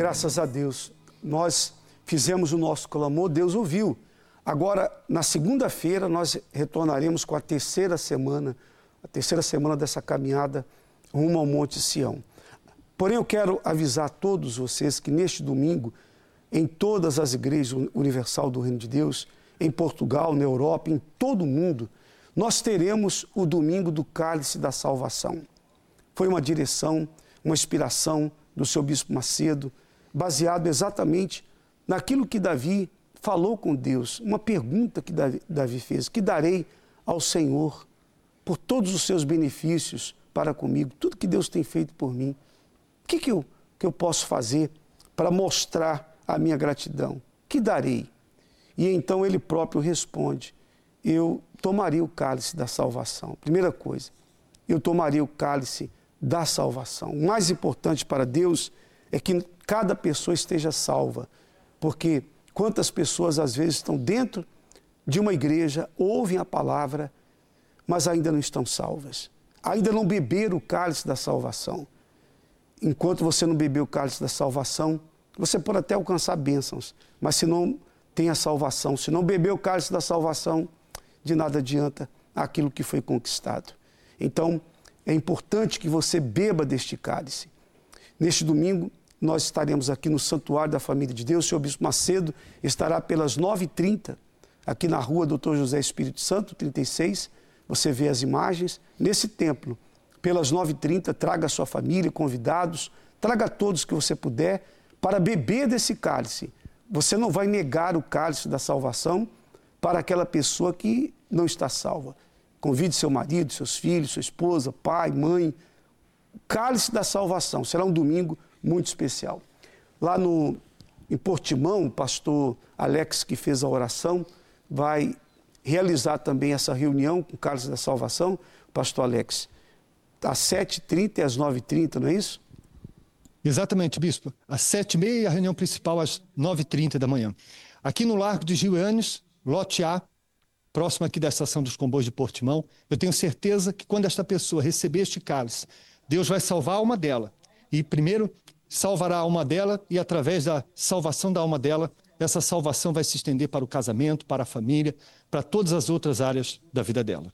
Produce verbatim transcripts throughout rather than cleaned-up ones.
Graças a Deus. Nós fizemos o nosso clamor, Deus ouviu. Agora, na segunda-feira, nós retornaremos com a terceira semana, a terceira semana dessa caminhada rumo ao Monte Sião. Porém, eu quero avisar a todos vocês que neste domingo, em todas as igrejas universal do Reino de Deus, em Portugal, na Europa, em todo o mundo, nós teremos o domingo do Cálice da Salvação. Foi uma direção, uma inspiração do seu Bispo Macedo, baseado exatamente naquilo que Davi falou com Deus, uma pergunta que Davi fez: que darei ao Senhor por todos os seus benefícios para comigo, tudo que Deus tem feito por mim? O que, que, eu, que eu posso fazer para mostrar a minha gratidão? Que darei? E então ele próprio responde: eu tomaria o cálice da salvação. Primeira coisa, eu tomaria o cálice da salvação. O mais importante para Deus é que cada pessoa esteja salva, porque quantas pessoas às vezes estão dentro de uma igreja, ouvem a palavra, mas ainda não estão salvas, ainda não beberam o cálice da salvação. Enquanto você não beber o cálice da salvação, você pode até alcançar bênçãos, mas se não tem a salvação, se não beber o cálice da salvação, de nada adianta aquilo que foi conquistado. Então, é importante que você beba deste cálice. Neste domingo, nós estaremos aqui no Santuário da Família de Deus. O senhor Bispo Macedo estará pelas nove e trinta, aqui na rua doutor José Espírito Santo, trinta e seis. Você vê as imagens. Nesse templo, pelas nove e trinta, traga a sua família, convidados, traga todos que você puder para beber desse cálice. Você não vai negar o cálice da salvação para aquela pessoa que não está salva. Convide seu marido, seus filhos, sua esposa, pai, mãe. O cálice da salvação será um domingo muito especial. Lá no, em Portimão, o pastor Alex, que fez a oração, vai realizar também essa reunião com o cálice da salvação. Pastor Alex, às sete e trinta e às nove e trinta, não é isso? Exatamente, bispo. Às sete e meia, a reunião principal às nove e trinta da manhã. Aqui no Largo de Giuanes, lote A, próximo aqui da estação dos comboios de Portimão, eu tenho certeza que quando esta pessoa receber este cálice, Deus vai salvar a alma dela. E primeiro salvará a alma dela e através da salvação da alma dela, essa salvação vai se estender para o casamento, para a família, para todas as outras áreas da vida dela.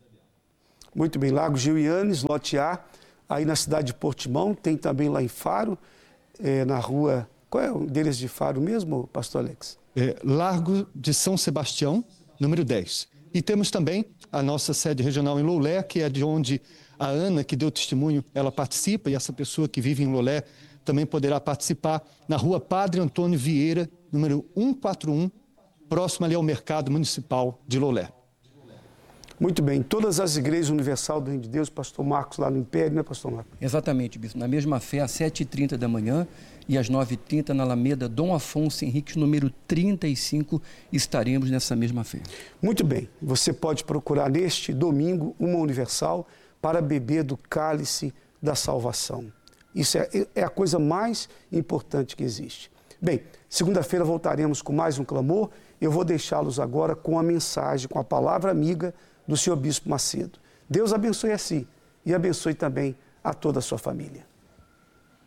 Muito bem, Largo Giuanes, lote A, aí na cidade de Portimão, tem também lá em Faro, é, na rua, qual é o deles de Faro mesmo, pastor Alex? É, Largo de São Sebastião, número dez. E temos também a nossa sede regional em Loulé, que é de onde a Ana, que deu testemunho, ela participa, e essa pessoa que vive em Loulé também poderá participar, na rua Padre Antônio Vieira, número cento e quarenta e um, próximo ali ao Mercado Municipal de Loulé. Muito bem, todas as igrejas universal do Reino de Deus, pastor Marcos lá no Império, né, pastor Marcos? Exatamente, bispo. Na mesma fé, às sete e trinta da manhã e às nove e trinta na Alameda Dom Afonso Henriques, número trinta e cinco, estaremos nessa mesma fé. Muito bem, você pode procurar neste domingo uma universal para beber do cálice da salvação. Isso é, é a coisa mais importante que existe. Bem, segunda-feira voltaremos com mais um clamor. Eu vou deixá-los agora com a mensagem, com a palavra amiga do senhor Bispo Macedo. Deus abençoe a si e abençoe também a toda a sua família.